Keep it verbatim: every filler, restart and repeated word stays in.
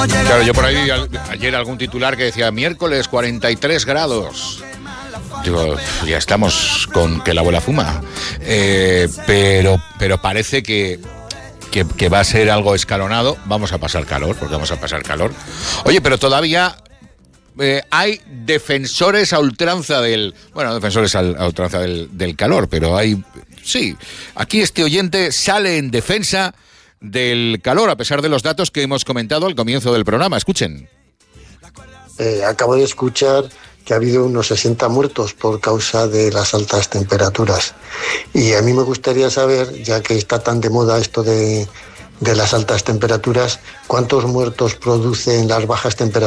Claro, yo por ahí vi ayer algún titular que decía miércoles cuarenta y tres grados. Digo, ya estamos con que la abuela fuma. Eh, pero, pero parece que, que, que va a ser algo escalonado. Vamos a pasar calor, porque vamos a pasar calor. Oye, pero todavía eh, hay defensores a ultranza del... Bueno, defensores a, a ultranza del, del calor, pero hay... Sí, aquí este oyente sale en defensa del calor, a pesar de los datos que hemos comentado al comienzo del programa. Escuchen. Eh, acabo de escuchar que ha habido unos sesenta muertos por causa de las altas temperaturas. Y a mí me gustaría saber, ya que está tan de moda esto de, de las altas temperaturas, ¿cuántos muertos producen las bajas temperaturas